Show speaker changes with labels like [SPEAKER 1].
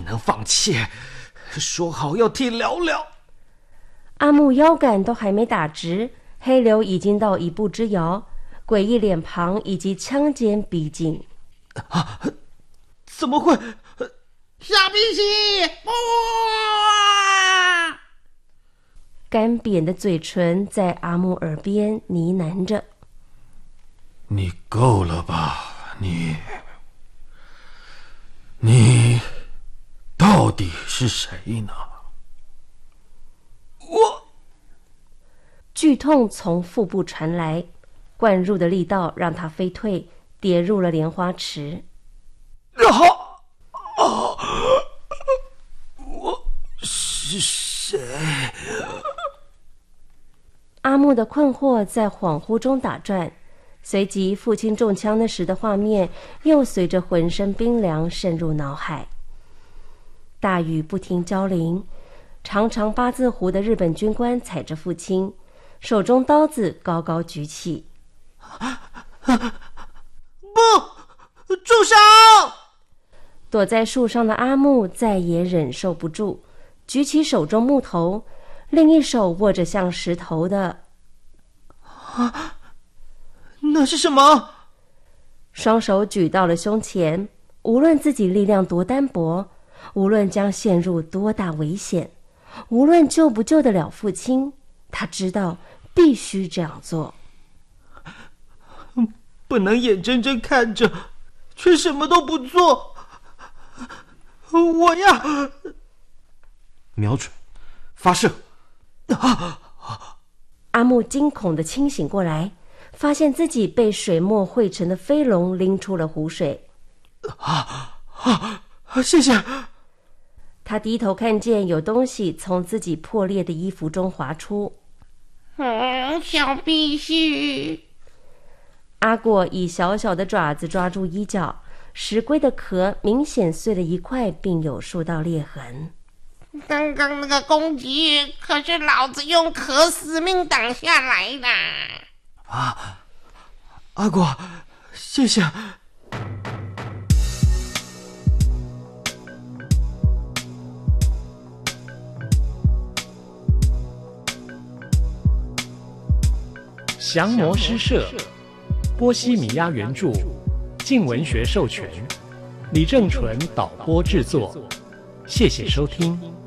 [SPEAKER 1] 能放弃，说好要替聊聊。
[SPEAKER 2] 阿木腰杆都还没打直，黑流已经到一步之遥，诡异脸庞以及枪尖逼近。
[SPEAKER 1] 怎么会？
[SPEAKER 3] 小鼻息！
[SPEAKER 2] 干瘪的嘴唇在阿木耳边呢喃着：“
[SPEAKER 1] 你够了吧？你到底是谁呢？”我
[SPEAKER 2] 剧痛从腹部传来，灌入的力道让他飞退，跌入了莲花池。
[SPEAKER 1] 我是谁？
[SPEAKER 2] 阿木的困惑在恍惚中打转，随即父亲中枪那时的画面又随着浑身冰凉渗入脑海。大雨不停浇淋，长长八字胡的日本军官踩着父亲，手中刀子高高举起。
[SPEAKER 3] 不，住手！
[SPEAKER 2] 躲在树上的阿木再也忍受不住，举起手中木头，另一手握着像石头的。
[SPEAKER 1] 那是什么？
[SPEAKER 2] 双手举到了胸前，无论自己力量多单薄，无论将陷入多大危险，无论救不救得了父亲，他知道必须这样做。
[SPEAKER 1] 不能眼睁睁看着，却什么都不做。我要瞄准，发射！
[SPEAKER 2] 阿木惊恐地清醒过来，发现自己被水墨汇成的飞龙拎出了湖水。
[SPEAKER 1] 谢谢。
[SPEAKER 2] 他低头看见有东西从自己破裂的衣服中滑出。
[SPEAKER 3] 小必须。
[SPEAKER 2] 阿果以小小的爪子抓住衣角，石龟的壳明显碎了一块，并有数道裂痕。
[SPEAKER 3] 刚刚那个攻击可是老子用壳死命挡下来的。
[SPEAKER 1] 阿果，谢谢。
[SPEAKER 4] 降魔诗社，波西米亚原著，静文学授权，李正淳导播制作，谢谢收听。